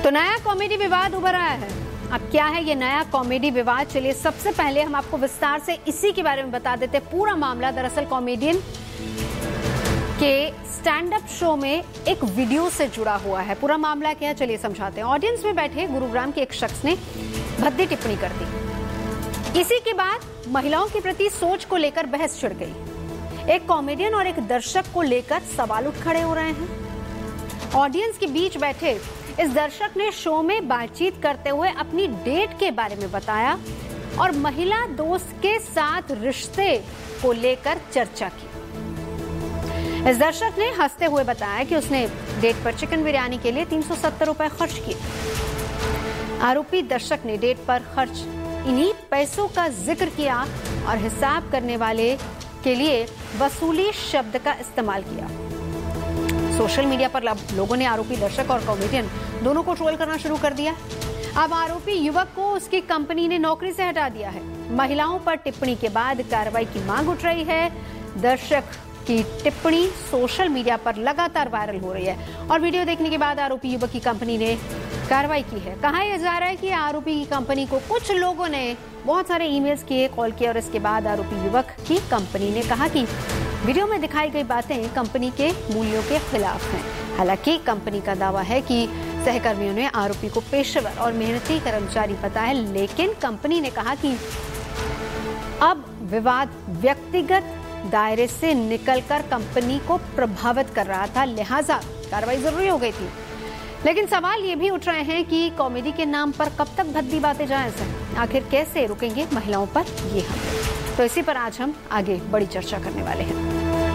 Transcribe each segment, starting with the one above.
तो नया कॉमेडी विवाद उभर आया है। अब क्या है ये नया कॉमेडी विवाद? चलिए सबसे पहले हम आपको विस्तार से इसी के बारे में बता देते हैं। पूरा मामला दरअसल कॉमेडियन के स्टैंड अप शो में एक वीडियो से जुड़ा हुआ है। पूरा मामला क्या है चलिए समझाते हैं। ऑडियंस में बैठे गुरुग्राम के एक शख्स ने भद्दी टिप्पणी कर दी। इसी के बाद महिलाओं के प्रति सोच को लेकर बहस छिड़ गई। एक कॉमेडियन और एक दर्शक को लेकर सवाल उठ खड़े हो रहे हैं। ऑडियंस के बीच बैठे इस दर्शक ने शो में बातचीत करते हुए अपनी डेट के बारे में बताया और महिला दोस्त के साथ रिश्ते को लेकर चर्चा की। इस दर्शक ने हंसते हुए बताया कि उसने डेट पर चिकन बिरयानी के लिए 370 रुपए खर्च किए। आरोपी दर्शक ने डेट पर खर्च इन्हीं पैसों का जिक्र किया और हिसाब करने वाले के लिए वसूली शब्द का इस्तेमाल किया। सोशल मीडिया पर लोगों ने आरोपी दर्शक और कॉमेडियन दोनों को ट्रोल करना शुरू कर दिया। अब आरोपी युवक को उसकी कंपनी ने नौकरी से हटा दिया है। महिलाओं पर टिप्पणी के बाद कार्रवाई की मांग उठ रही है। दर्शक की टिप्पणी सोशल मीडिया पर लगातार वायरल हो रही है और वीडियो देखने के बाद आरोपी युवक की कंपनी ने कार्रवाई की है। कहा यह जा रहा है कि आरोपी की कंपनी को कुछ लोगों ने बहुत सारे ईमेल्स किए, कॉल किए और इसके बाद आरोपी युवक की कंपनी ने कहा कि वीडियो में दिखाई गई बातें कंपनी के मूल्यों के खिलाफ हैं। हालांकि कंपनी का दावा है कि सहकर्मियों ने आरोपी को पेशेवर और मेहनती कर्मचारी बताया, लेकिन कंपनी ने कहा कि अब विवाद व्यक्तिगत दायरे से निकलकर कंपनी को प्रभावित कर रहा था, लिहाजा कार्रवाई जरूरी हो गई थी। लेकिन सवाल ये भी उठ रहे हैं कि कॉमेडी के नाम पर कब तक भद्दी बातें जायज हैं? आखिर कैसे रुकेंगे महिलाओं पर ये हमले? तो इसी पर आज हम आगे बड़ी चर्चा करने वाले हैं।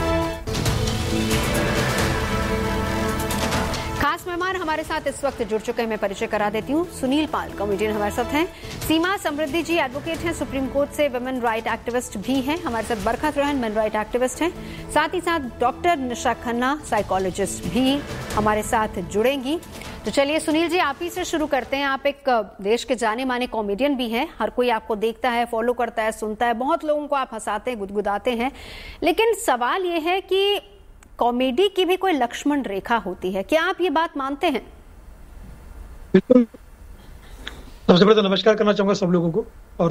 खास मेहमान हमारे साथ इस वक्त जुड़ चुके हैं, मैं परिचय करा देती हूँ। सुनील पाल कॉमेडियन हमारे साथ हैं। सीमा समृद्धि जी एडवोकेट हैं, सुप्रीम कोर्ट से वुमेन राइट एक्टिविस्ट भी हैं। हमारे साथ बरखत रोहन मेन राइट एक्टिविस्ट हैं। साथ ही साथ डॉक्टर निशा खन्ना साइकोलॉजिस्ट भी हमारे साथ जुड़ेंगी। तो चलिए सुनील जी आप ही से शुरू करते हैं। आप एक देश के जाने माने कॉमेडियन भी हैं। हर कोई आपको देखता है, फॉलो करता है, सुनता है। बहुत लोगों को आप हंसाते हैं, गुदगुदाते हैं। लेकिन सवाल ये है कि कॉमेडी की भी कोई लक्ष्मण रेखा होती है, क्या आप ये बात मानते हैं? बिल्कुल। सबसे पहले तो नमस्कार करना चाहूंगा सब लोगों को और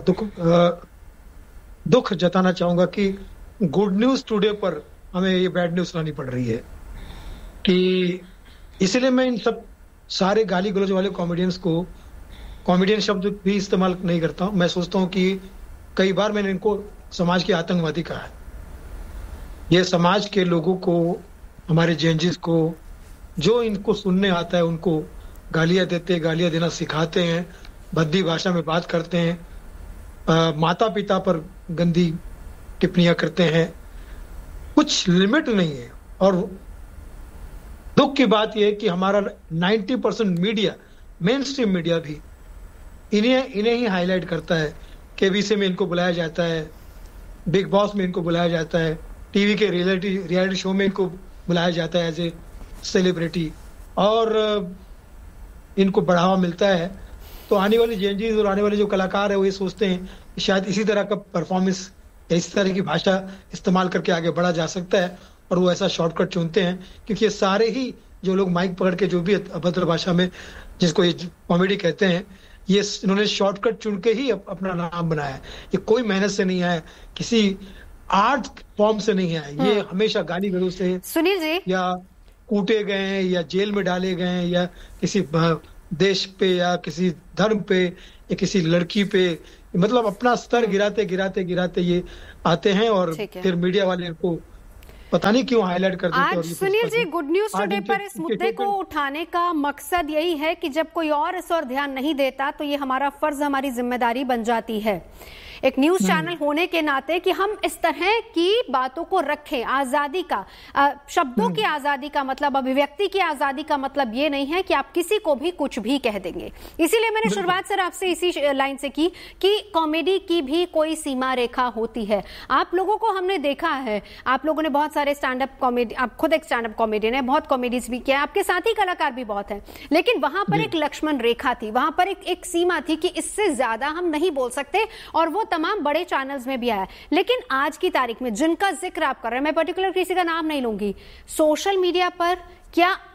दुख जताना चाहूंगा कि गुड न्यूज टुडे पर हमें ये बैड न्यूज सुनानी पड़ रही है कि इसलिए मैं इन सब सारे गाली गलौज वाले कॉमेडियंस को कॉमेडियन शब्द भी इस्तेमाल नहीं करता हूं। मैं सोचता हूं कि कई बार मैंने इनको समाज के आतंकवादी कहा है। ये समाज के लोगों को, हमारे जेंजिस को, जो इनको सुनने आता है उनको गालियां देते, गालियां देना सिखाते हैं, भद्दी भाषा में बात करते हैं, माता पिता पर गंदी टिप्पणियां करते हैं। कुछ लिमिट नहीं है। और दुख की बात यह है कि हमारा 90% मीडिया, मेन स्ट्रीम मीडिया भी इन्हें ही हाईलाइट करता है। केबीसी में इनको बुलाया जाता है, बिग बॉस में इनको बुलाया जाता है, टीवी के रियलिटी शो में इनको बुलाया जाता है एज ए सेलिब्रिटी और इनको बढ़ावा मिलता है। तो आने वाली जेंजीज और आने वाले जो कलाकार है वो ये सोचते हैं कि शायद इसी तरह का परफॉर्मेंस या इस तरह की भाषा इस्तेमाल करके आगे बढ़ा जा सकता है और वो ऐसा शॉर्टकट चुनते हैं क्योंकि ये सारे ही जो लोग माइक पकड़ के जो भी अभद्र भाषा में जिसको ये कॉमेडी कहते हैं, ये इन्होंने शॉर्टकट चुन के ही अपना नाम बनाया है। ये कोई मेहनत से नहीं आया, किसी आर्ट फॉर्म से नहीं आया। ये हमेशा गाली गलौज से सुनील जी या कूटे गए हैं या जेल में डाले गए हैं या किसी देश पे या किसी धर्म पे या किसी लड़की पे, मतलब अपना स्तर गिराते गिराते गिराते ये आते हैं और फिर मीडिया वाले इनको पता नहीं क्यों हाईलाइट कर देते हैं। आज Sunil ji good news today पर इस मुद्दे को उठाने का मकसद यही है कि जब कोई और इस ओर ध्यान नहीं देता तो ये हमारा फर्ज, हमारी जिम्मेदारी बन जाती है एक न्यूज चैनल होने के नाते कि हम इस तरह की बातों को रखें। आजादी का, शब्दों की आजादी का मतलब, अभिव्यक्ति की आजादी का मतलब ये नहीं है कि आप किसी को भी कुछ भी कह देंगे। इसीलिए मैंने शुरुआत सर आपसे इसी लाइन से की कि कॉमेडी की भी कोई सीमा रेखा होती है। आप लोगों को हमने देखा है, आप लोगों ने बहुत सारे स्टैंड अप कॉमेडी, आप खुद एक स्टैंड अप कॉमेडियन है, बहुत कॉमेडीज भी किया, आपके साथी कलाकार भी बहुत हैं, लेकिन वहां पर एक लक्ष्मण रेखा थी, वहां पर एक सीमा थी कि इससे ज्यादा हम नहीं बोल सकते और वो तमाम बड़े चैनल्स में भी आया। लेकिन आज की तारीख में जिनका जिक्र आप कर रहे हैं, मैं पर्टिकुलर किसी का नाम नहीं लूंगी, सोशल मीडिया पर क्या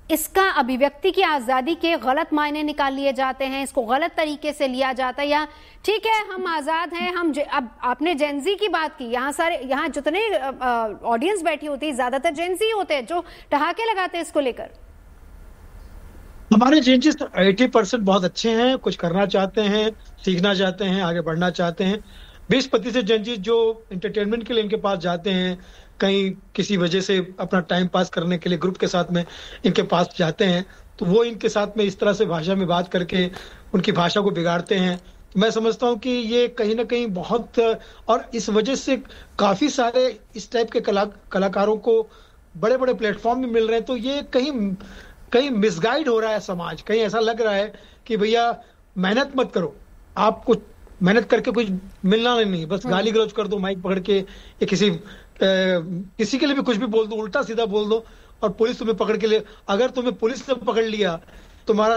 इसका अभिव्यक्ति की आजादी के गलत मायने निकाल लिए जाते हैं, इसको गलत तरीके से लिया जाता है, या ठीक है हम आजाद हैं, हम अब आपने जेनजी की बात की, यहाँ जितने ऑडियंस बैठी होती है ज्यादातर जेनजी होते हैं जो ठहाके लगाते हैं इसको लेकर। हमारे जेनजीज 80% बहुत अच्छे हैं, कुछ करना चाहते हैं, सीखना चाहते हैं, आगे बढ़ना चाहते हैं। 20% जेनजीज जो एंटरटेनमेंट के लिए इनके पास जाते हैं, कहीं किसी वजह से अपना टाइम पास करने के लिए ग्रुप के साथ में इनके पास जाते हैं, तो वो इनके साथ में इस तरह से भाषा में बात करके उनकी भाषा को बिगाड़ते हैं। तो मैं समझता हूँ कि ये कहीं ना कहीं बहुत, और इस वजह से काफी सारे इस टाइप के कलाकारों को बड़े बड़े प्लेटफॉर्म में मिल रहे हैं। तो ये कहीं मिसगाइड हो रहा है समाज, कहीं ऐसा लग रहा है कि भैया मेहनत मत करो, आप कुछ मेहनत करके कुछ मिलना नहीं, बस गाली गलौज कर दो माइक पकड़ के, या किसी के लिए भी कुछ भी बोल दो, उल्टा सीधा बोल दो, और पुलिस तुम्हें पकड़ के ले, अगर तुम्हें पुलिस ने पकड़ लिया, तुम्हारा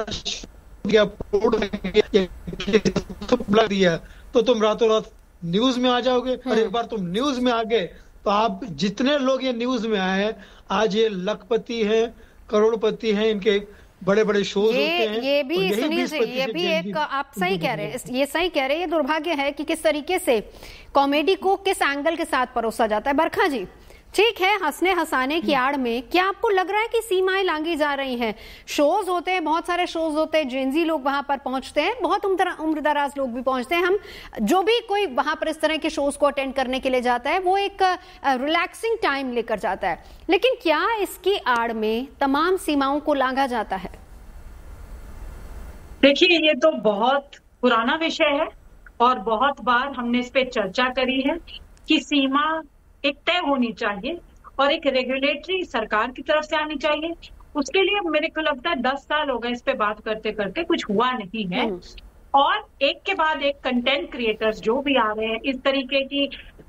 दिया, तो तुम रातों रात न्यूज में आ जाओगे। और एक बार तुम न्यूज में आ गए तो आप जितने लोग ये न्यूज में आए हैं, आज ये लखपति हैं, करोड़पति हैं, इनके बड़े बड़े शोज होते हैं। ये भी सुनील जी, ये भी एक आप सही कह रहे हैं, ये सही कह रहे हैं। ये दुर्भाग्य है कि किस तरीके से कॉमेडी को किस एंगल के साथ परोसा जाता है। बरखा जी, ठीक है, हंसने हंसाने की आड़ में क्या आपको लग रहा है कि सीमाएं लांघी जा रही हैं? शोज होते हैं, बहुत सारे शोज होते हैं, जेनजी लोग वहां पर पहुंचते हैं, बहुत उम्रदराज लोग भी पहुंचते हैं। हम जो भी कोई वहां पर इस तरह के शोज को अटेंड करने के लिए जाता है वो एक रिलैक्सिंग टाइम लेकर जाता है, लेकिन क्या इसकी आड़ में तमाम सीमाओं को लांघा जाता है? देखिए, ये तो बहुत पुराना विषय है और बहुत बार हमने इस पे चर्चा करी है कि सीमा एक तय होनी चाहिए और एक रेगुलेटरी सरकार की तरफ से आनी चाहिए। उसके लिए मेरे को लगता है 10 साल हो गए इस पे बात करते करते, कुछ हुआ नहीं है। और एक के बाद एक कंटेंट क्रिएटर्स जो भी आ रहे हैं इस तरीके की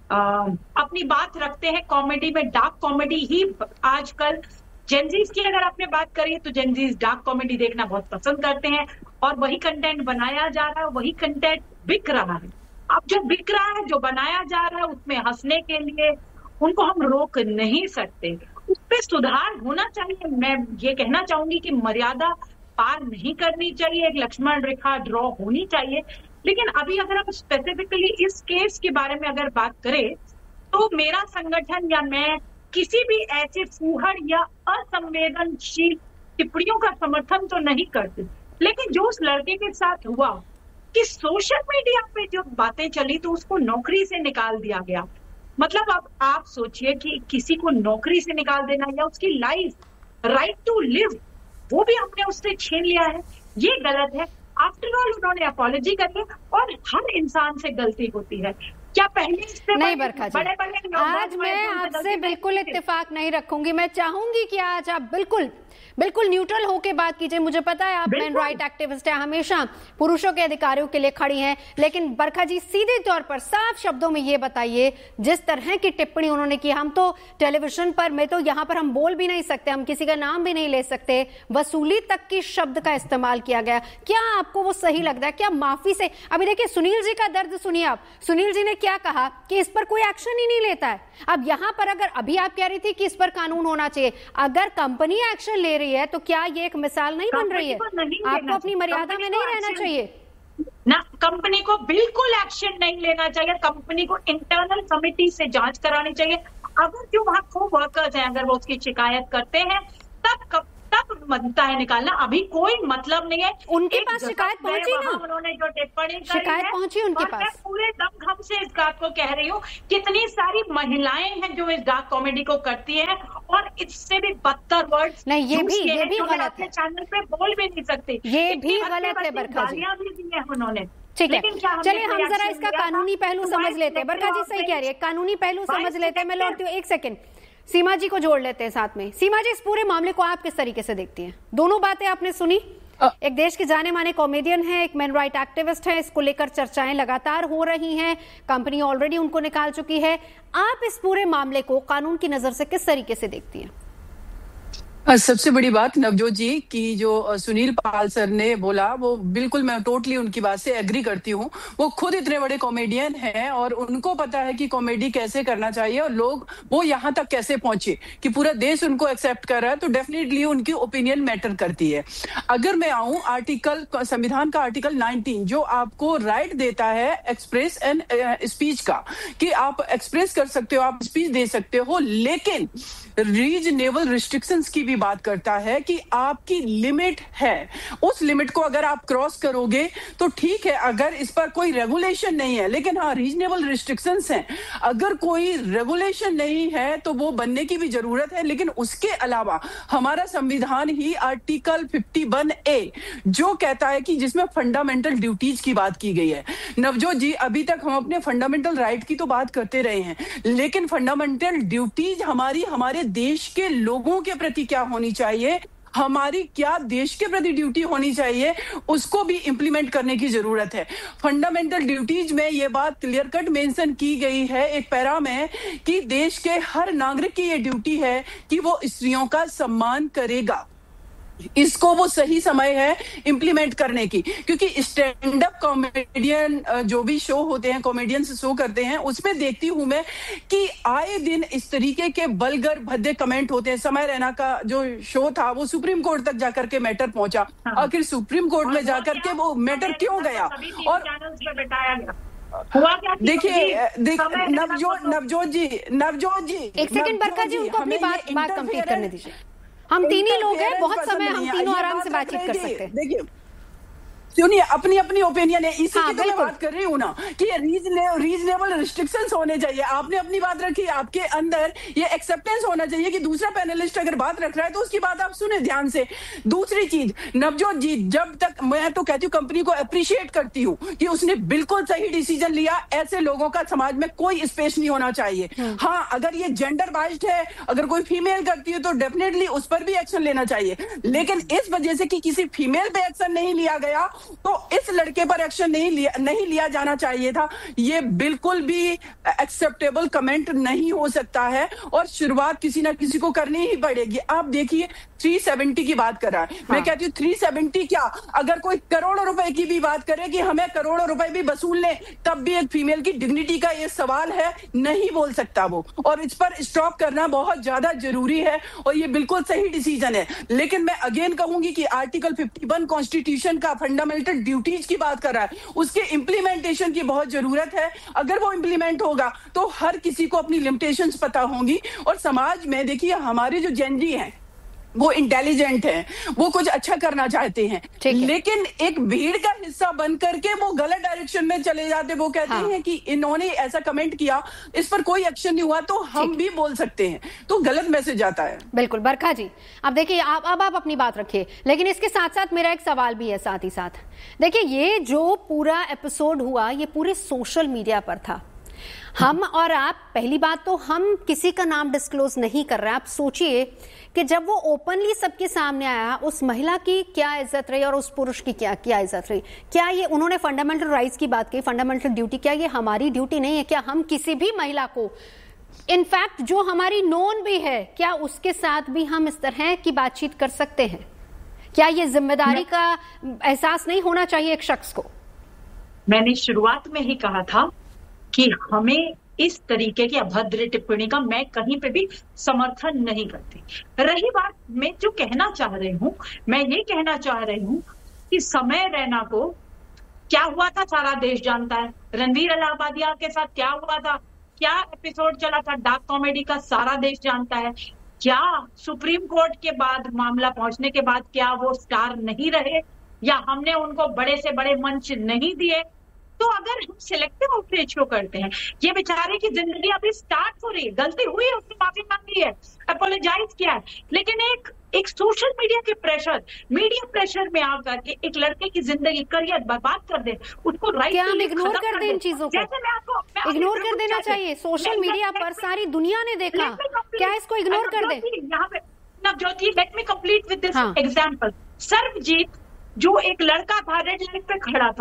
अपनी बात रखते हैं। कॉमेडी में डार्क कॉमेडी ही आजकल, जेनजीज की अगर आपने बात करी तो जेनजीज डार्क कॉमेडी देखना बहुत पसंद करते हैं और वही कंटेंट बनाया जा रहा है, वही कंटेंट बिक रहा है। अब जो बिक रहा है, जो बनाया जा रहा है, उसमें हंसने के लिए उनको हम रोक नहीं सकते, उस पर सुधार होना चाहिए। मैं ये कहना चाहूंगी कि मर्यादा पार नहीं करनी चाहिए, एक लक्ष्मण रेखा ड्रॉ होनी चाहिए। लेकिन अभी अगर हम स्पेसिफिकली इस केस के बारे में अगर बात करें तो मेरा संगठन या मैं किसी भी ऐसे फूहड़ या असंवेदनशील टिप्पणियों का समर्थन तो नहीं करती, लेकिन जो उस लड़के के साथ हुआ कि सोशल मीडिया पे जो बातें चली तो उसको नौकरी से निकाल दिया गया। मतलब अब आप सोचिए कि किसी को नौकरी से निकाल देना या उसकी लाइफ, राइट टू लिव, वो भी हमने उससे छीन लिया है, ये गलत है। आफ्टर ऑल उन्होंने अपॉलॉजी करी और हर इंसान से गलती होती है। क्या पहले इससे नहीं बरखा जी, आज मैं आपसे बिल्कुल इत्तेफाक नहीं रखूंगी। मैं चाहूंगी कि आज आप बिल्कुल न्यूट्रल होके बात कीजिए। मुझे पता है आप मैन राइट एक्टिविस्ट हैं, हमेशा पुरुषों के अधिकारों के लिए खड़ी हैं, लेकिन बरखा जी सीधे तौर पर साफ शब्दों में ये बताइए, जिस तरह की टिप्पणी उन्होंने की, हम तो टेलीविजन पर, मैं तो यहाँ पर हम बोल भी नहीं सकते, हम किसी का नाम भी नहीं ले सकते, वसूली तक की शब्द का इस्तेमाल किया गया। क्या आपको वो सही लगता है? क्या माफी से, अभी देखिए सुनील जी का दर्द सुनिए आप, सुनील जी ने क्या कहा कि इस पर कोई एक्शन ही नहीं लेता है। अब यहाँ पर अगर अभी आप कह रही थी कि इस पर कानून होना चाहिए, अगर कंपनी एक्शन ले रही है तो क्या ये एक मिसाल नहीं बन रही है? आपको अपनी मर्यादा में नहीं रहना चाहिए ना? कंपनी को बिल्कुल एक्शन नहीं लेना चाहिए, कंपनी को इंटरनल कमिटी से जांच करानी चाहिए। अगर जो वहां को वर्कर्स हैं, अगर वो उसकी शिकायत करते हैं तब बनता है निकालना। अभी कोई मतलब नहीं है। उनके पास शिकायत पहुंची ना, उन्होंने जो टिप्पणी करी शिकायत है, पहुंची उनके पास। मैं पूरे दमखम से इस बात को कह रही हूँ, कितनी सारी महिलाएं हैं जो इस डार्क कॉमेडी को करती हैं और इससे भी बदतर वर्ड्स नहीं, ये भी गलत है, चैनल पे बोल भी नहीं सकते, ये भी गलत है बरखा जी, भी दी है उन्होंने। ठीक है, चलिए हम जरा इसका कानूनी पहलू समझ लेते हैं। बरखा जी सही कह रही है, कानूनी पहलू समझ लेते हैं। मैं लौटती हूँ, एक सेकंड, सीमा जी को जोड़ लेते हैं साथ में। सीमा जी, इस पूरे मामले को आप किस तरीके से देखती हैं? दोनों बातें आपने सुनी, एक देश के जाने माने कॉमेडियन है, एक मैन राइट एक्टिविस्ट है, इसको लेकर चर्चाएं लगातार हो रही हैं, कंपनी ऑलरेडी उनको निकाल चुकी है। आप इस पूरे मामले को कानून की नजर से किस तरीके से देखती हैं? सबसे बड़ी बात नवजोत जी की जो सुनील पाल सर ने बोला वो बिल्कुल मैं टोटली उनकी बात से एग्री करती हूँ। वो खुद इतने बड़े कॉमेडियन हैं और उनको पता है कि कॉमेडी कैसे करना चाहिए और लोग वो यहाँ तक कैसे पहुंचे कि पूरा देश उनको एक्सेप्ट कर रहा है, तो डेफिनेटली उनकी ओपिनियन मैटर करती है। अगर मैं आऊं संविधान का आर्टिकल 19 जो आपको राइट देता है एक्सप्रेस एंड स्पीच का, कि आप एक्सप्रेस कर सकते हो, आप स्पीच दे सकते हो, लेकिन रीजनेबल रिस्ट्रिक्शंस की भी बात करता है कि आपकी लिमिट है, उस लिमिट को अगर आप क्रॉस करोगे तो ठीक है, अगर इस पर कोई रेगुलेशन नहीं है, लेकिन हाँ रीजनेबल रिस्ट्रिक्शंस हैं। अगर कोई रेगुलेशन नहीं है तो वो बनने की भी जरूरत है, लेकिन उसके अलावा हमारा संविधान ही आर्टिकल 51A जो कहता है कि जिसमें फंडामेंटल ड्यूटीज की बात की गई है। नवजोत जी, अभी तक हम अपने फंडामेंटल राइट की तो बात करते रहे हैं, लेकिन फंडामेंटल ड्यूटीज हमारे देश के लोगों के प्रति क्या होनी चाहिए, हमारी क्या देश के प्रति ड्यूटी होनी चाहिए, उसको भी इंप्लीमेंट करने की जरूरत है। फंडामेंटल ड्यूटीज में ये बात क्लियर कट मेंशन की गई है एक पैरा में कि देश के हर नागरिक की ये ड्यूटी है कि वो स्त्रियों का सम्मान करेगा। इसको वो सही समय है इंप्लीमेंट करने की, क्योंकि स्टैंड अप कॉमेडियन जो भी शो होते हैं, कॉमेडियंस शो करते हैं, उसमें देखती हूं मैं कि आए दिन इस तरीके के बलगर भद्दे कमेंट होते हैं। समय रैना का जो शो था वो सुप्रीम कोर्ट तक जाकर के मैटर पहुंचा, आखिर सुप्रीम कोर्ट में जाकर के वो मैटर क्यों गया। और देखिए नवजोत जी एक सेकंड बरखा जी, उनको अपनी बात कंप्लीट करने दीजिए। हम तीन ही लोग हैं, बहुत समय हम तीनों आराम से बातचीत कर सकते हैं। देखिए सुनिए, अपनी अपनी ओपिनियन है, इसी की तो मैं बात कर रही हूँ ना कि रीजनेबल रिस्ट्रिक्शंस होने चाहिए। आपने अपनी बात रखी, आपके अंदर ये एक्सेप्टेंस होना चाहिए कि दूसरा पैनलिस्ट अगर बात रख रहा है तो उसकी बात आप सुने ध्यान से। दूसरी चीज नवजोत जी, जब तक मैं तो कहती हूँ कंपनी को अप्रिशिएट करती हूँ कि उसने बिल्कुल सही डिसीजन लिया, ऐसे लोगों का समाज में कोई स्पेस नहीं होना चाहिए। हाँ, अगर ये जेंडर बाइस्ड है, अगर कोई फीमेल करती है तो डेफिनेटली उस पर भी एक्शन लेना चाहिए, लेकिन इस वजह से कि किसी फीमेल पे एक्शन नहीं लिया गया तो इस लड़के पर एक्शन नहीं लिया जाना चाहिए था। ये बिल्कुल भी एक्सेप्टेबल कमेंट नहीं हो सकता है और शुरुआत किसी ना किसी को करनी ही पड़ेगी। आप देखिए 370 की बात कर रहा है, मैं कहती हूँ 370 क्या, अगर कोई करोड़ों रुपए की भी बात करे कि हमें करोड़ों रुपए भी वसूल ले, तब भी एक फीमेल की डिग्निटी का ये सवाल है, नहीं बोल सकता वो, और इस पर स्टॉप करना बहुत ज्यादा जरूरी है और ये बिल्कुल सही डिसीजन है। लेकिन मैं अगेन कहूंगी कि आर्टिकल 51 कॉन्स्टिट्यूशन का फंडामेंटल ड्यूटीज की बात कर रहा है, उसके इंप्लीमेंटेशन की बहुत जरूरत है। अगर वो इंप्लीमेंट होगा तो हर किसी को अपनी लिमिटेशंस पता होंगी और समाज में देखिए हमारे जो जेनजी हैं वो इंटेलिजेंट हैं, वो कुछ अच्छा करना चाहते हैं, लेकिन एक भीड़ का हिस्सा बन करके वो गलत डायरेक्शन में चले जाते। वो कहते हैं कि इन्होंने ऐसा कमेंट किया, इस पर कोई एक्शन नहीं हुआ तो हम भी बोल सकते हैं, तो गलत मैसेज आता है। बिल्कुल बरखा जी, अब देखिए अब आप अपनी बात रखिए, लेकिन इसके साथ साथ मेरा एक सवाल भी है साथ ही साथ। देखिए ये जो पूरा एपिसोड हुआ ये पूरे सोशल मीडिया पर था। हम और आप, पहली बात तो हम किसी का नाम डिस्क्लोज नहीं कर रहे हैं। आप सोचिए कि जब वो ओपनली सबके सामने आया, उस महिला की क्या इज्जत रही और उस पुरुष की क्या इज्जत रही। क्या ये उन्होंने फंडामेंटल राइट्स की बात की, फंडामेंटल ड्यूटी, क्या ये हमारी ड्यूटी नहीं है? क्या हम किसी भी महिला को, इनफैक्ट जो हमारी नोन भी है, क्या उसके साथ भी हम इस तरह की बातचीत कर सकते हैं? क्या ये जिम्मेदारी का एहसास नहीं होना चाहिए एक शख्स को? मैंने शुरुआत में ही कहा था कि हमें इस तरीके की अभद्र टिप्पणी का मैं कहीं पे भी समर्थन नहीं करती। रही बात मैं जो कहना चाह रही हूँ, मैं ये कहना चाह रही हूँ कि समय रैना को क्या हुआ था सारा देश जानता है। रणवीर अलाहाबादिया के साथ क्या हुआ था, क्या एपिसोड चला था डार्क कॉमेडी का, सारा देश जानता है। क्या सुप्रीम कोर्ट के बाद मामला पहुंचने के बाद क्या वो स्टार नहीं रहे, या हमने उनको बड़े से बड़े मंच नहीं दिए? तो अगर हम सिलेक्टिव अप्रोच को करते हैं, ये बेचारे की जिंदगी अभी स्टार्ट हो रही है, गलती हुई है, उसने माफी मांगी है, अपोलोजाइज किया है, लेकिन एक सोशल मीडिया के प्रेशर, मीडिया प्रेशर में आकर के एक लड़के की जिंदगी, करियर बर्बाद कर दे, उसको राइट क्या हम इग्नोर कर दें इन चीजों को? इग्नोर कर देना चाहिए। सोशल मीडिया पर सारी दुनिया ने देखा, क्या इसको इग्नोर कर दे? यहाँ पे Navjyoti, let me complete with this example. Sarvjeet जो एक लड़का था, रेड लाइट पे खड़ा था,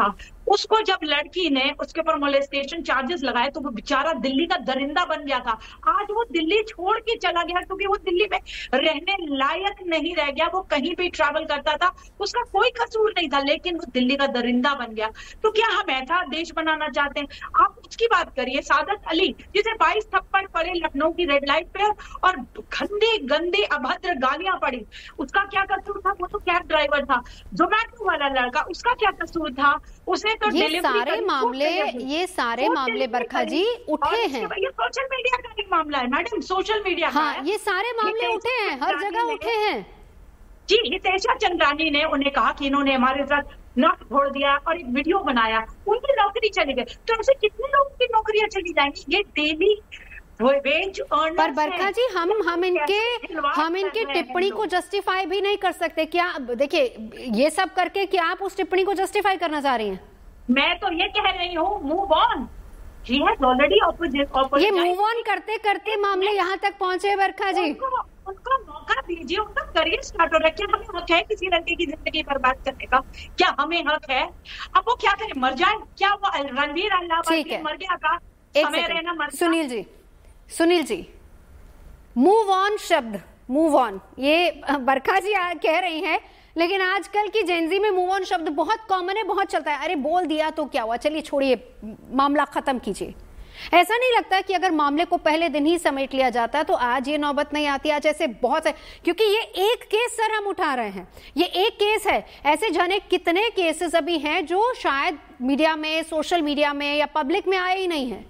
उसको जब लड़की ने उसके ऊपर मोलेस्टेशन चार्जेस लगाए तो वो बेचारा दिल्ली का दरिंदा बन गया था। आज वो दिल्ली छोड़ के चला गया क्योंकि वो दिल्ली में रहने लायक नहीं रह गया। वो कहीं भी ट्रैवल करता था, उसका कोई कसूर नहीं था, लेकिन वो दिल्ली का दरिंदा बन गया। तो क्या हम ऐसा देश बनाना चाहते हैं? आप उसकी बात करिए, सादत अली जिसे 22 थप्पड़ पड़े लखनऊ की रेड लाइट पे और गंदे गंदे अभद्र गालियां पड़ी, उसका क्या कसूर था? वो तो कैब ड्राइवर था। जोमैटो वाला लड़का, उसका क्या कसूर था? उसने तो ये सारे मामले बरखा जी उठे हैं। ये सोशल मीडिया का ही मामला है मैडम, सोशल मीडिया का है। ये सारे मामले उठे हैं, हर जगह उठे हैं जी। हितेशा चंद्रानी ने उन्हें कहा कि इन्होंने हमारे साथ नोट फोड़ दिया और एक वीडियो बनाया, उनकी नौकरी चली गई। तो ऐसे कितने लोगों की नौकरियां चली जाएंगी? ये डेली वेज अर्नर्स। पर बरखा जी हम इनके टिप्पणी को जस्टिफाई भी नहीं कर सकते क्या? देखिए, ये सब करके क्या आप उस टिप्पणी को जस्टिफाई करना चाह रही हैं? मैं तो ये कह रही हूँ, move on. She has already opposite। ये मूव ऑन करते करते मामले यहाँ तक पहुंचे बरखा जी। उनको मौका दीजिए, उनका करियर स्टार्ट हो रहा है। क्या हमें हक है किसी लड़के की जिंदगी बर्बाद करने का? क्या हमें हक है? अब वो क्या करें, मर जाए? क्या वो रणवीर अल्लाह मर गया था? समय रहना मर। सुनील जी, मूव ऑन शब्द, मूव ऑन, ये बरखा जी कह रही हैं, लेकिन आजकल की जेनजी में मूव ऑन शब्द बहुत कॉमन है, बहुत चलता है। अरे बोल दिया तो क्या हुआ, चलिए छोड़िए, मामला खत्म कीजिए। ऐसा नहीं लगता कि अगर मामले को पहले दिन ही समेट लिया जाता तो आज ये नौबत नहीं आती? आज ऐसे बहुत है, क्योंकि ये एक केस सर हम उठा रहे हैं, ये एक केस है। ऐसे जाने कितने केसेस अभी हैं जो शायद मीडिया में, सोशल मीडिया में या पब्लिक में आए ही नहीं है।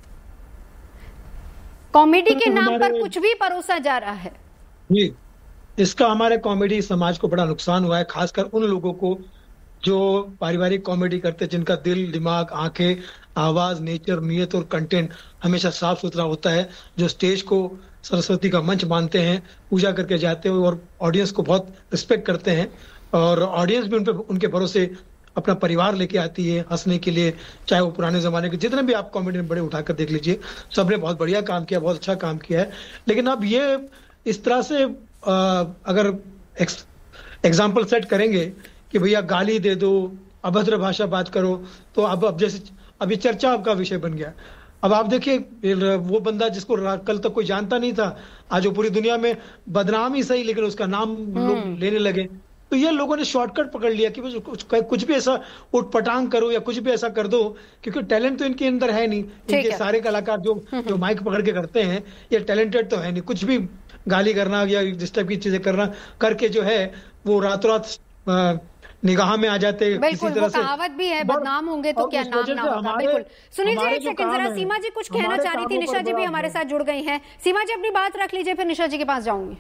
कॉमेडी के नाम पर कुछ भी परोसा जा रहा है जी। इसका हमारे कॉमेडी समाज को बड़ा नुकसान हुआ है, खासकर उन लोगों को जो पारिवारिक कॉमेडी करते हैं, जिनका दिल, दिमाग, आंखें, आवाज, नेचर, नियत और कंटेंट हमेशा साफ सुथरा होता है, जो स्टेज को सरस्वती का मंच मानते हैं, पूजा करके जाते हैं और ऑडियंस को बहुत रिस्पेक्ट करते हैं, और ऑडियंस भी उनके भरोसे अपना परिवार लेके आती है हंसने के लिए। चाहे वो पुराने जमाने के जितने भी आप कॉमेडी बड़े उठाकर देख लीजिए, सबने बहुत बढ़िया काम किया, बहुत अच्छा काम किया है। लेकिन अब ये इस तरह से अगर एग्जाम्पल सेट करेंगे कि भैया गाली दे दो, अभद्र भाषा बात करो, तो अब जैसे अभी चर्चा आपका विषय बन गया। अब आप देखिए, वो बंदा जिसको कल तक कोई जानता नहीं था, आज वो पूरी दुनिया में बदनाम ही सही, लेकिन उसका नाम लोग लेने लगे। तो ये लोगों ने शॉर्टकट पकड़ लिया कि कुछ भी ऐसा उठपटांग करो या कुछ भी ऐसा कर दो, क्योंकि टैलेंट तो इनके अंदर है नहीं। इनके सारे कलाकार जो माइक पकड़ के करते हैं, ये टैलेंटेड तो है नहीं। कुछ भी गाली करना या इस टाइप की चीजें करना करके जो है वो रातों रात निगाह में आ जाते हैं। किसी तरह से कहावत भी है, बदनाम होंगे तो क्या नाम ना होगा। बिल्कुल। सुनील जी, एक सेकंड जरा, सीमा जी कुछ कहना चाह रही थी, निशा जी भी हमारे साथ जुड़ गई हैं। सीमा जी अपनी बात रख लीजिए, फिर निशा जी के पास जाऊंगी।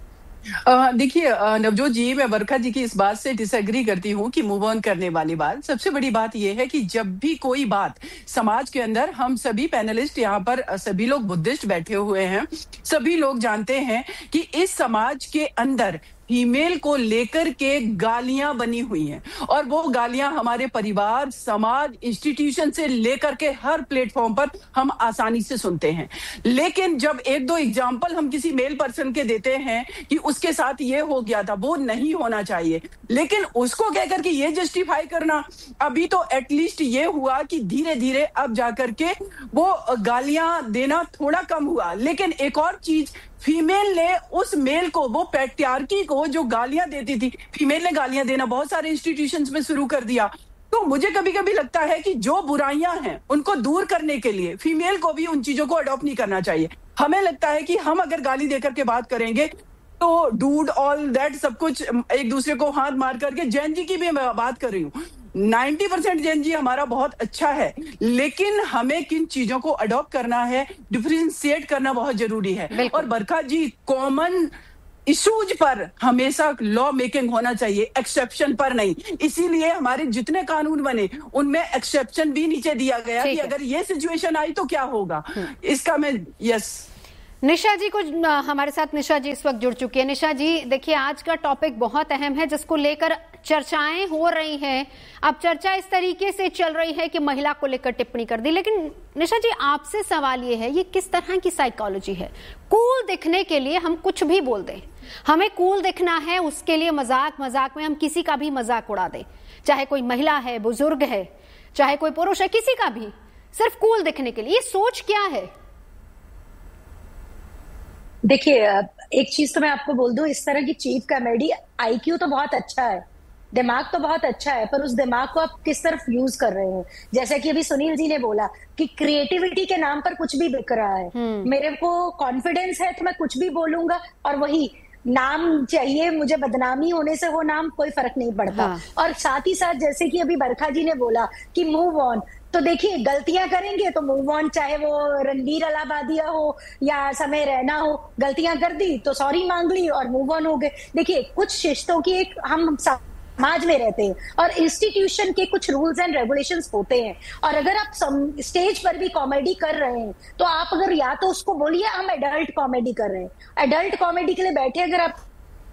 देखिए नवजोत जी, मैं बरखा जी की इस बात से डिसएग्री करती हूँ कि मूव ऑन करने वाली बात। सबसे बड़ी बात यह है कि जब भी कोई बात समाज के अंदर, हम सभी पैनलिस्ट यहाँ पर सभी लोग बुद्धिस्ट बैठे हुए हैं, सभी लोग जानते हैं कि इस समाज के अंदर फीमेल को लेकर के गालियां बनी हुई हैं, और वो गालियां हमारे परिवार, समाज, इंस्टीट्यूशन से लेकर के हर प्लेटफॉर्म पर हम आसानी से सुनते हैं। लेकिन जब एक दो एग्जाम्पल हम किसी मेल पर्सन के देते हैं कि उसके साथ ये हो गया था, वो नहीं होना चाहिए, लेकिन उसको कहकर के ये जस्टिफाई करना, अभी तो एटलीस्ट ये हुआ कि धीरे धीरे अब जाकर के वो गालियां देना थोड़ा कम हुआ। लेकिन एक और चीज, फीमेल ने उस मेल को, वो पैट्रियार्की को जो गालियां देती थी, फीमेल ने गालियां देना बहुत सारे इंस्टीट्यूशंस में शुरू कर दिया। तो मुझे कभी कभी लगता है कि जो बुराइयां हैं उनको दूर करने के लिए फीमेल को भी उन चीजों को अडॉप्ट नहीं करना चाहिए। हमें लगता है कि हम अगर गाली देकर के बात करेंगे तो डूड ऑल दैट सब कुछ एक दूसरे को हाथ मार करके, जैन जी की भी मैं बात कर रही हूँ, 90% जैन जी हमारा बहुत अच्छा है, लेकिन हमें किन चीजों को अडॉप्ट करना है, डिफरेंशिएट करना बहुत जरूरी है। और बरखा जी, कॉमन इश्यूज पर हमेशा लॉ मेकिंग होना चाहिए, एक्सेप्शन पर नहीं। इसीलिए हमारे जितने कानून बने उनमें एक्सेप्शन भी नीचे दिया गया कि अगर ये सिचुएशन आई तो क्या होगा। इसका मैं निशा जी को हमारे साथ निशा जी इस वक्त जुड़ चुकी है। निशा जी देखिए, आज का टॉपिक बहुत अहम है जिसको लेकर चर्चाएं हो रही हैं। अब चर्चा इस तरीके से चल रही है कि महिला को लेकर टिप्पणी कर दी, लेकिन निशा जी आपसे सवाल ये है, ये किस तरह की साइकोलॉजी है? कूल दिखने के लिए हम कुछ भी बोल दें, हमें कूल दिखना है, उसके लिए मजाक मजाक में हम किसी का भी मजाक उड़ा दें, चाहे कोई महिला है, बुजुर्ग है, चाहे कोई पुरुष है, किसी का भी, सिर्फ कूल दिखने के लिए। ये सोच क्या है? देखिए, एक चीज तो मैं आपको बोल दूं, इस तरह की चीफ कॉमेडी, आईक्यू तो बहुत अच्छा है, दिमाग तो बहुत अच्छा है, पर उस दिमाग को आप किस तरफ यूज कर रहे हैं? जैसे कि अभी सुनील जी ने बोला कि क्रिएटिविटी के नाम पर कुछ भी बिक रहा है। मेरे को कॉन्फिडेंस है तो मैं कुछ भी बोलूंगा, और वही नाम चाहिए मुझे, बदनामी होने से हो नाम, कोई फर्क नहीं पड़ता। हाँ। और साथ ही साथ जैसे कि अभी बरखा जी ने बोला कि मूव ऑन, तो देखिए गलतियां करेंगे तो मूव ऑन, चाहे वो रणबीर अलाहाबादिया हो या समय रैना हो, गलतियां कर दी तो सॉरी मांग ली और मूव ऑन हो गए। देखिए, कुछ शिष्टों की एक, हम समाज में रहते हैं और इंस्टीट्यूशन के कुछ रूल्स एंड रेगुलेशंस होते हैं, और अगर आप स्टेज पर भी कॉमेडी कर रहे हैं तो आप अगर या तो उसको बोलिए हम एडल्ट कॉमेडी कर रहे हैं, एडल्ट कॉमेडी के लिए बैठे अगर आप,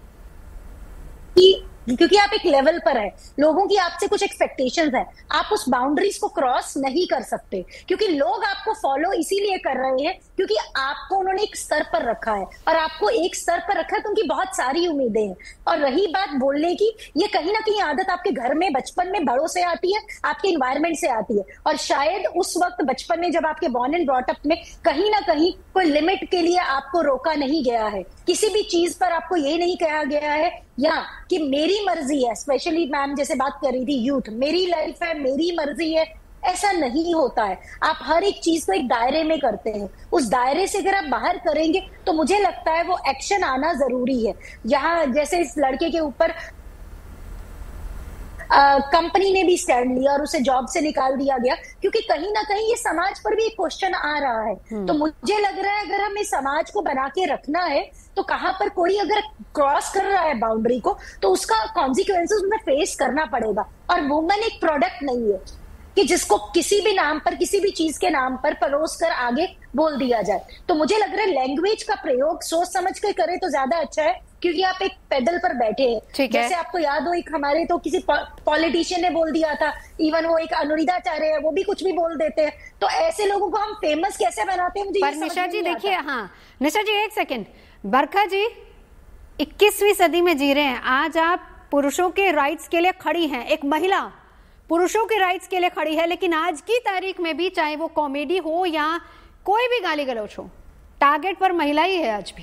क्योंकि आप एक लेवल पर है, लोगों की आपसे कुछ एक्सपेक्टेशंस है, आप उस बाउंड्रीज को क्रॉस नहीं कर सकते, क्योंकि लोग आपको फॉलो इसीलिए कर रहे हैं क्योंकि आपको उन्होंने एक स्तर पर रखा है, और आपको एक स्तर पर रखा है तो उनकी बहुत सारी उम्मीदें हैं। और रही बात बोलने की, ये कहीं ना कहीं आदत आपके घर में बचपन में बड़ों से आती है, आपके इन्वायरमेंट से आती है, और शायद उस वक्त बचपन में जब आपके बॉर्न एंड ब्रॉट अप में कहीं ना कहीं कोई लिमिट के लिए आपको रोका नहीं गया है, किसी भी चीज पर आपको ये नहीं कहा गया है या कि मेरी मर्जी है, स्पेशली मैम जैसे बात कर रही थी यूथ, मेरी लाइफ है, मेरी मर्जी है, ऐसा नहीं होता है। आप हर एक चीज को एक दायरे में करते हैं, उस दायरे से अगर आप बाहर करेंगे तो मुझे लगता है वो एक्शन आना जरूरी है। यहाँ जैसे इस लड़के के ऊपर कंपनी ने भी स्टैंड लिया और उसे जॉब से निकाल दिया गया, क्योंकि कहीं ना कहीं ये समाज पर भी एक क्वेश्चन आ रहा है। तो मुझे लग रहा है अगर हमें समाज को बना के रखना है तो कहां पर कोई अगर क्रॉस कर रहा है बाउंड्री को तो उसका कॉन्सिक्वेंसेस उन्हें फेस करना पड़ेगा। और वुमन एक प्रोडक्ट नहीं है कि जिसको किसी भी नाम पर, किसी भी चीज के नाम पर परोस कर आगे बोल दिया जाए। तो मुझे लग रहा है लैंग्वेज का प्रयोग सोच समझ कर करे तो ज्यादा अच्छा है, क्योंकि आप एक पेडल पर बैठे हैं। जैसे आपको याद हो, एक हमारे तो किसी पॉलिटिशियन ने बोल दिया था, इवन वो एक अनुराधाचार्य है, वो भी कुछ भी बोल देते हैं। तो ऐसे लोगों को हम फेमस कैसे बनाते हैं? मुझे पर निशा जी देखिए, हाँ निशा जी एक सेकेंड, बरखा जी 21वीं सदी में जी रहे हैं, आज आप पुरुषों के राइट्स के लिए खड़ी हैं, एक महिला पुरुषों के राइट्स के लिए खड़ी है, लेकिन आज की तारीख में भी चाहे वो कॉमेडी हो या कोई भी गाली गलौज हो, टारगेट पर महिला ही है आज भी।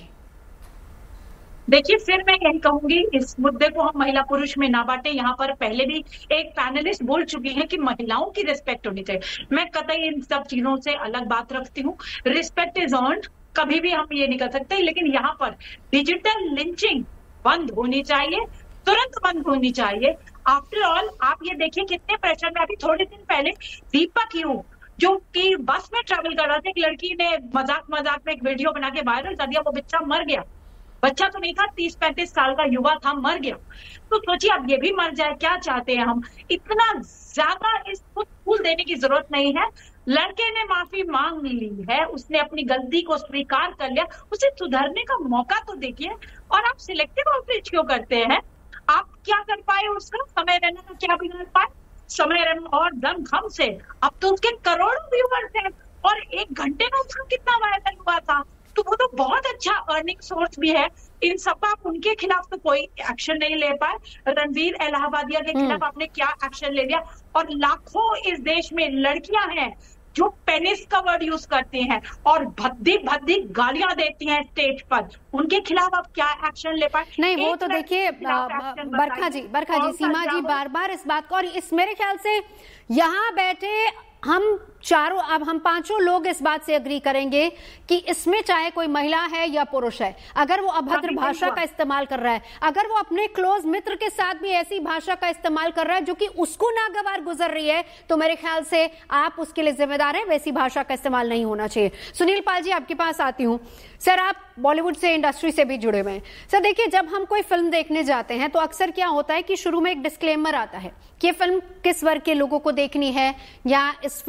देखिए, फिर मैं यही कहूंगी, इस मुद्दे को हम महिला पुरुष में ना बांटे। यहाँ पर पहले भी एक पैनलिस्ट बोल चुकी है कि महिलाओं की रिस्पेक्ट होनी चाहिए। मैं कतई इन सब चीजों से अलग बात रखती हूँ। रिस्पेक्ट इज अर्न्ड, कभी भी हम ये नहीं कर सकते, लेकिन यहाँ पर डिजिटल लिंचिंग बंद होनी चाहिए, तुरंत बंद होनी चाहिए। आफ्टर ऑल आप ये देखिए कितने प्रेशर में, अभी थोड़े दिन पहले दीपक यू जो कि बस में ट्रैवल कर रहा था, एक लड़की ने मजाक मजाक में एक वीडियो बना के वायरल कर दिया, वो बच्चा मर गया। बच्चा तो नहीं था, 30-35 साल का युवा था, मर गया। तो सोचिए अब ये भी मर जाए, क्या चाहते हैं हम? इतना ज्यादा इसको फूल देने की जरूरत नहीं है। लड़के ने माफी मांग ली है, उसने अपनी गलती को स्वीकार कर लिया, उसे सुधरने का मौका तो देखिए। और आप सिलेक्टिव आउटरीच क्यों करते हैं? आप क्या कर पाए उसका? समय रहना का क्या बिगाड़ पाए? समय रहना और दम खम से अब तो उसके करोड़ों व्यूअर्स हैं, और 1 घंटे में उसका कितना वायरल हुआ था, तो वो तो बहुत अच्छा अर्निंग सोर्स भी है। इन सब आप उनके खिलाफ तो कोई एक्शन नहीं ले पाए। रणबीर अलाहाबादिया के खिलाफ आपने क्या एक्शन ले लिया? और लाखों इस देश में लड़कियां हैं जो पेनिस का वर्ड यूज करती हैं और भद्दी भद्दी गालियां देती हैं स्टेज पर, उनके खिलाफ आप क्या एक्शन ले पाए? नहीं, वो तो देखिए बरखा जी, सीमा जी बार बार इस बात को, और इस मेरे ख्याल से यहाँ बैठे हम चारों, अब हम पांचों लोग इस बात से अग्री करेंगे कि इसमें चाहे कोई महिला है या पुरुष है, अगर वो अभद्र भाषा का इस्तेमाल कर रहा है, अगर वो अपने क्लोज मित्र के साथ भी ऐसी भाषा का इस्तेमाल कर रहा है जो कि उसको नागवार गुजर रही है, तो मेरे ख्याल से आप उसके लिए जिम्मेदार हैं, वैसी भाषा का इस्तेमाल नहीं होना चाहिए। सुनील पाल जी, आपके पास आती हूं। सर, आप बॉलीवुड से, इंडस्ट्री से भी जुड़े हुए हैं। सर देखिए, जब हम कोई फिल्म देखने जाते हैं तो अक्सर क्या होता है कि शुरू में एक डिस्क्लेमर आता है कि ये फिल्म किस वर्ग के लोगों को देखनी है, या इस फिल्म में ये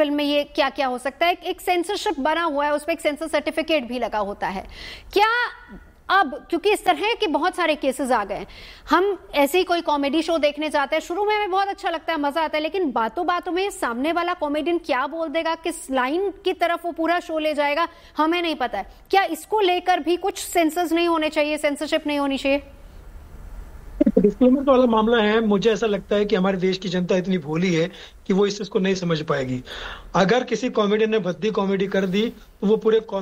क्या क्या हो सकता है। एक सेंसरशिप बना हुआ है, उस पर एक सेंसर सर्टिफिकेट भी लगा होता है। क्या अब क्योंकि इस तरह के बहुत सारे केसेस आ गए, हम ऐसे ही कोई कॉमेडी शो देखने जाते हैं, शुरू में हमें बहुत अच्छा लगता है, मजा आता है, लेकिन बातों बातों में सामने वाला कॉमेडियन क्या बोल देगा, किस लाइन की तरफ वो पूरा शो ले जाएगा, हमें नहीं पता है। क्या इसको लेकर भी कुछ सेंसर्स नहीं होने चाहिए, सेंसरशिप नहीं होनी चाहिए? डिस्क्लेमर वाला मामला है, मुझे ऐसा लगता है कि हमारे देश की जनता इतनी भोली है कि वो इस चीज को नहीं समझ पाएगी। अगर किसी कॉमेडियन ने भद्दी कॉमेडी कर दी तो वो पूरे